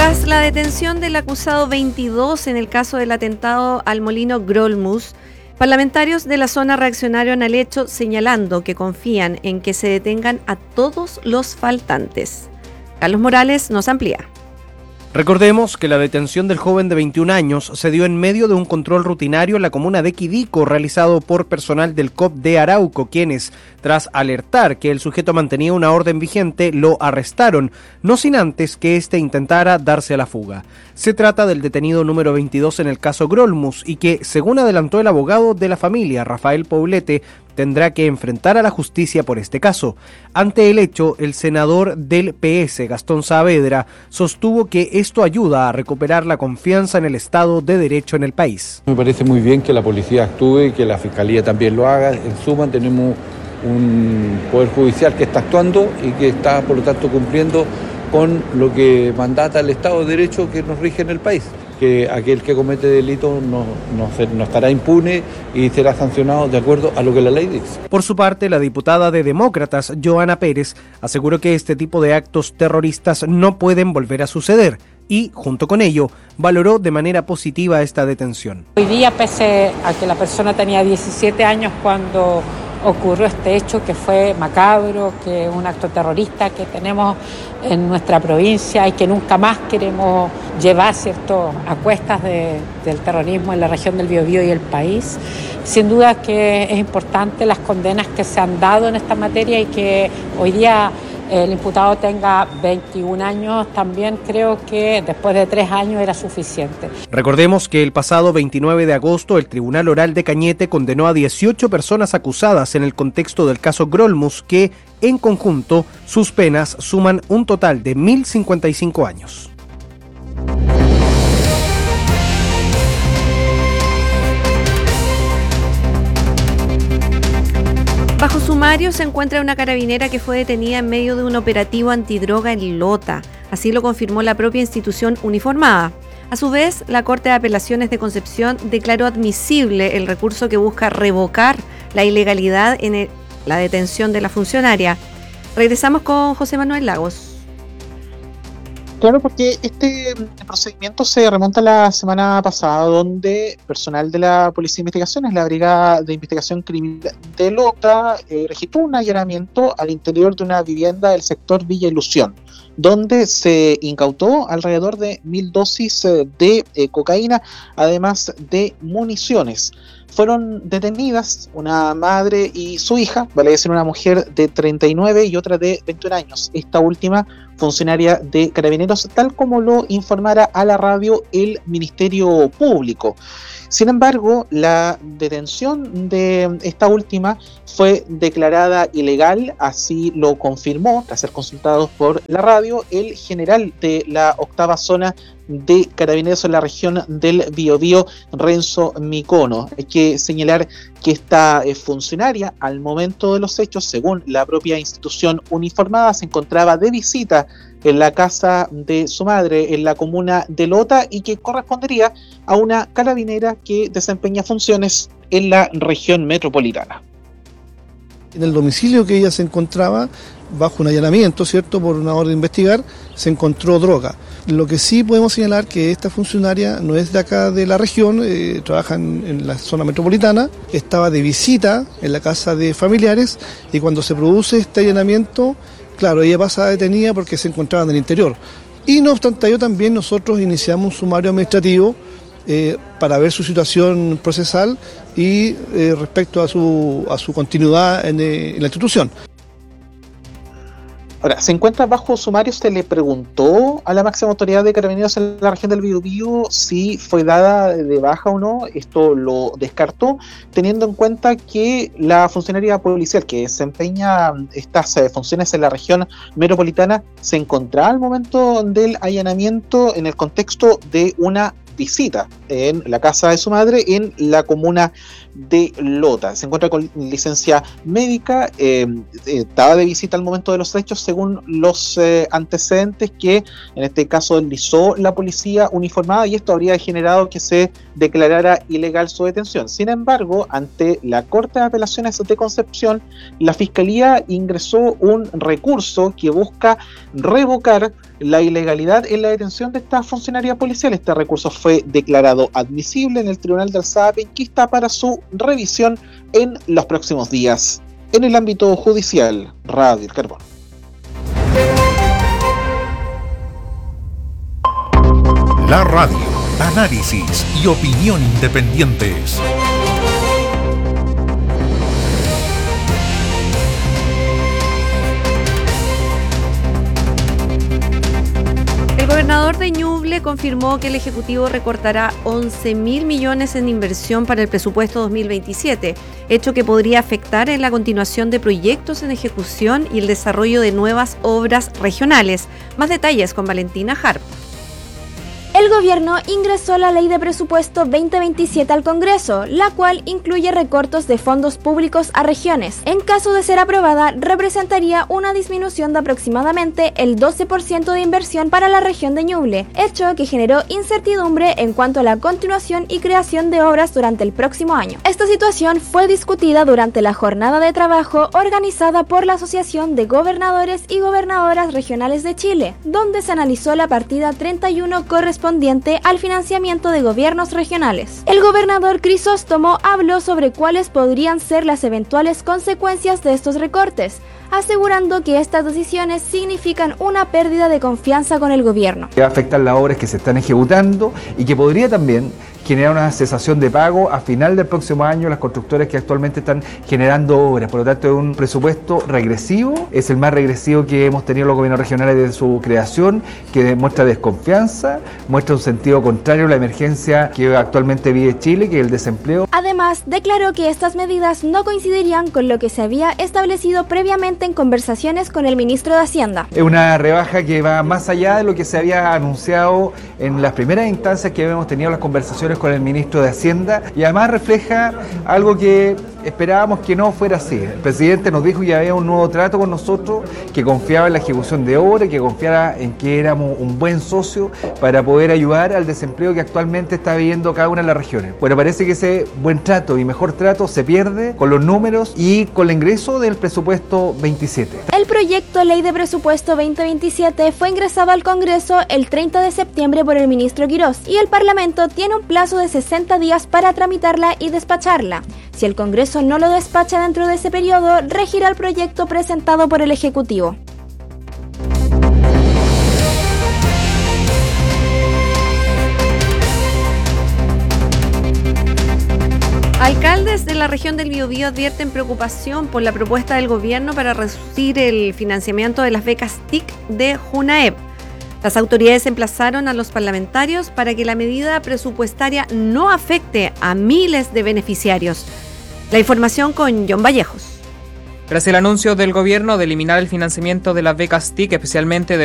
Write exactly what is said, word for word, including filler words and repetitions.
Tras la detención del acusado veintidós en el caso del atentado al molino Grolmus, parlamentarios de la zona reaccionaron al hecho señalando que confían en que se detengan a todos los faltantes. Carlos Morales nos amplía. Recordemos que la detención del joven de veintiún años se dio en medio de un control rutinario en la comuna de Quidico realizado por personal del C O P de Arauco, quienes, tras alertar que el sujeto mantenía una orden vigente, lo arrestaron, no sin antes que éste intentara darse a la fuga. Se trata del detenido número veintidós en el caso Grolmus y que, según adelantó el abogado de la familia, Rafael Poblete, tendrá que enfrentar a la justicia por este caso. Ante el hecho, el senador del P S, Gastón Saavedra, sostuvo que esto ayuda a recuperar la confianza en el Estado de Derecho en el país. Me parece muy bien que la policía actúe y que la Fiscalía también lo haga. En suma, tenemos un Poder Judicial que está actuando y que está, por lo tanto, cumpliendo con lo que mandata el Estado de Derecho que nos rige en el país. Que aquel que comete delito no, no, no estará impune y será sancionado de acuerdo a lo que la ley dice. Por su parte, la diputada de Demócratas, Joana Pérez, aseguró que este tipo de actos terroristas no pueden volver a suceder y, junto con ello, valoró de manera positiva esta detención. Hoy día, pese a que la persona tenía diecisiete años cuando ocurrió este hecho que fue macabro, que es un acto terrorista que tenemos en nuestra provincia y que nunca más queremos llevar, ¿cierto?, a cuestas de, del terrorismo en la región del Biobío y el país. Sin duda que es importante las condenas que se han dado en esta materia y que hoy día el imputado tenga veintiún años, también creo que después de tres años era suficiente. Recordemos que el pasado veintinueve de agosto el Tribunal Oral de Cañete condenó a dieciocho personas acusadas en el contexto del caso Grolmus que, en conjunto, sus penas suman un total de mil cincuenta y cinco años. Bajo sumario se encuentra una carabinera que fue detenida en medio de un operativo antidroga en Lota. Así lo confirmó la propia institución uniformada. A su vez, la Corte de Apelaciones de Concepción declaró admisible el recurso que busca revocar la ilegalidad en el, la detención de la funcionaria. Regresamos con José Manuel Lagos. Claro, porque este procedimiento se remonta a la semana pasada, donde personal de la Policía de Investigaciones, la Brigada de Investigación Criminal de Lota, eh, registró un allanamiento al interior de una vivienda del sector Villa Ilusión, donde se incautó alrededor de mil dosis de eh, cocaína, además de municiones. Fueron detenidas una madre y su hija, vale decir una mujer de treinta y nueve y otra de veintiún años, esta última funcionaria de Carabineros, tal como lo informara a la radio el Ministerio Público. Sin embargo, la detención de esta última fue declarada ilegal, así lo confirmó, tras ser consultados por la radio, el general de la octava zona de Carabineros en la región del Biobío, Renzo Micono. Hay que señalar que esta eh, funcionaria, al momento de los hechos, según la propia institución uniformada, se encontraba de visita en la casa de su madre en la comuna de Lota y que correspondería a una carabinera que desempeña funciones en la región metropolitana. En el domicilio que ella se encontraba, bajo un allanamiento, ¿cierto?, por una orden de investigar, se encontró droga. Lo que sí podemos señalar que esta funcionaria no es de acá de la región, eh, trabaja en, en la zona metropolitana, estaba de visita en la casa de familiares y cuando se produce este allanamiento, claro, ella pasa detenida porque se encontraba en el interior. Y no obstante ello, también nosotros iniciamos un sumario administrativo eh, para ver su situación procesal y eh, respecto a su, a su continuidad en, eh, en la institución. Ahora, se encuentra bajo sumario. Se le preguntó a la máxima autoridad de Carabineros en la región del Biobío si fue dada de baja o no. Esto lo descartó, teniendo en cuenta que la funcionaria policial que desempeña estas funciones en la región metropolitana se encontraba al momento del allanamiento en el contexto de una visita en la casa de su madre en la comuna de Lota. Se encuentra con licencia médica, eh, eh, estaba de visita al momento de los hechos según los eh, antecedentes que en este caso deslizó la policía uniformada, y esto habría generado que se declarara ilegal su detención. Sin embargo, ante la Corte de Apelaciones de Concepción, la Fiscalía ingresó un recurso que busca revocar la ilegalidad en la detención de esta funcionaria policial. Este recurso fue declarado admisible en el Tribunal de Alzada Penquista para su revisión en los próximos días. En el ámbito judicial, Radio El Carbón. La radio, análisis y opinión independientes. El gobernador de Ñuble confirmó que el Ejecutivo recortará once mil millones en inversión para el presupuesto dos mil veintisiete, hecho que podría afectar en la continuación de proyectos en ejecución y el desarrollo de nuevas obras regionales. Más detalles con Valentina Harp. El gobierno ingresó la Ley de Presupuesto veinte veintisiete al Congreso, la cual incluye recortes de fondos públicos a regiones. En caso de ser aprobada, representaría una disminución de aproximadamente el doce por ciento de inversión para la región de Ñuble, hecho que generó incertidumbre en cuanto a la continuación y creación de obras durante el próximo año. Esta situación fue discutida durante la jornada de trabajo organizada por la Asociación de Gobernadores y Gobernadoras Regionales de Chile, donde se analizó la partida treinta y uno correspondiente al financiamiento de gobiernos regionales. El gobernador Crisóstomo habló sobre cuáles podrían ser las eventuales consecuencias de estos recortes, asegurando que estas decisiones significan una pérdida de confianza con el gobierno. Que va a afectar las obras que se están ejecutando y que podría también generar una cesación de pago a final del próximo año las constructoras que actualmente están generando obras. Por lo tanto, es un presupuesto regresivo, es el más regresivo que hemos tenido los gobiernos regionales desde su creación, que demuestra desconfianza, muestra un sentido contrario a la emergencia que actualmente vive Chile, que es el desempleo. Además, declaró que estas medidas no coincidirían con lo que se había establecido previamente en conversaciones con el ministro de Hacienda. Es una rebaja que va más allá de lo que se había anunciado en las primeras instancias que habíamos tenido las conversaciones con el ministro de Hacienda, y además refleja algo que esperábamos que no fuera así. El presidente nos dijo que había un nuevo trato con nosotros, que confiaba en la ejecución de obras, que confiara en que éramos un buen socio para poder ayudar al desempleo que actualmente está viviendo cada una de las regiones. Bueno, parece que ese buen trato y mejor trato se pierde con los números y con el ingreso del presupuesto veintisiete. El proyecto Ley de Presupuesto veinte veintisiete fue ingresado al Congreso el treinta de septiembre por el ministro Quirós y el Parlamento tiene un plazo de sesenta días para tramitarla y despacharla. Si el Congreso no lo despacha dentro de ese periodo, regirá el proyecto presentado por el Ejecutivo. Alcaldes de la región del Biobío advierten preocupación por la propuesta del gobierno para reducir el financiamiento de las becas T I C de JUNAEP. Las autoridades emplazaron a los parlamentarios para que la medida presupuestaria no afecte a miles de beneficiarios. La información con John Vallejos. Tras el anuncio del gobierno de eliminar el financiamiento de las becas T I C, especialmente de